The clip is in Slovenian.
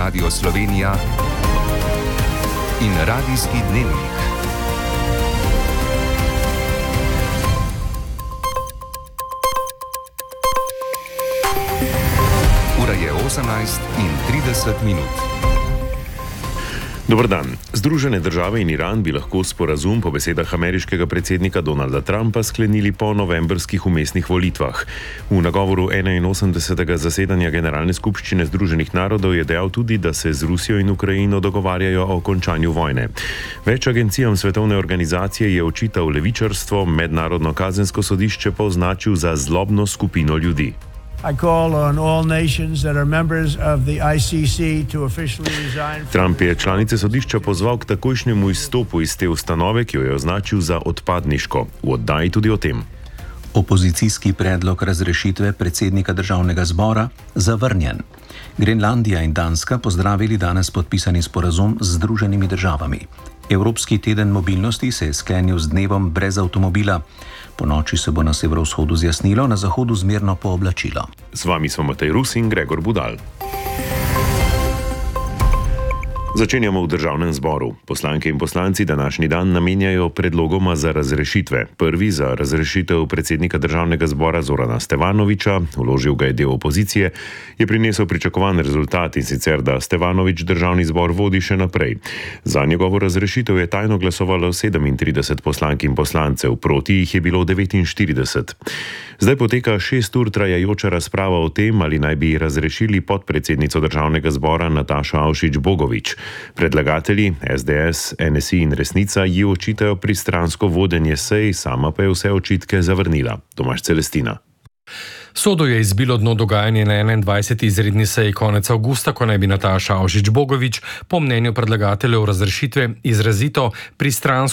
Radio Slovenija in Radijski dnevnik. Ura je 18:30. Dober dan. Združene države in Iran bi lahko sporazum po besedah ameriškega predsednika Donalda Trumpa sklenili po novembrskih vmesnih volitvah. V nagovoru 81. zasedanja Generalne skupščine Združenih narodov je dejal tudi, da se z Rusijo in Ukrajino dogovarjajo o končanju vojne. Več agencijam svetovne organizacije je očital levičarstvo, Mednarodno kazensko sodišče pa označil za zlobno skupino ljudi. Trump je članice sodišča pozval k takojšnjemu izstopu iz te ustanove, ki jo je označil za odpadniško. V oddaji tudi o tem. Opozicijski predlog razrešitve predsednika državnega zbora zavrnjen. Grenlandija in Danska pozdravili danes podpisani sporazum z Združenimi državami. Evropski teden mobilnosti se je sklenil z dnevom brez avtomobila. Po noči se bo na severovzhodu zjasnilo, na zahodu zmerno pooblačilo. Z vami smo Matej Rus in Gregor Budal. Začenjamo v državnem zboru. Poslanke in poslanci današnji dan namenjajo predlogoma za razrešitve. Prvi za razrešitev predsednika državnega zbora Zorana Stevanovića, vložil ga je del opozicije, je prinesel pričakovan rezultat, in sicer, da Stevanović državni zbor vodi še naprej. Za njegovo razrešitev je tajno glasovalo 37 poslank in poslancev, proti jih je bilo 49. Zdaj poteka 6 ur trajajoča razprava o tem, ali naj bi razrešili podpredsednico državnega zbora Natašo Avšič Bogovič. Predlagatelji SDS, NSI in Resnica ji očitajo pristransko vodenje sej, sama pa je vse očitke zavrnila. Tomaž Celestina. Sodo je izbilo dno dogajanje na 21. izredni seji konec avgusta, ko naj bi Nataša Avšič Bogovič po mnenju predlagateljev razrešitve izrazito pristransko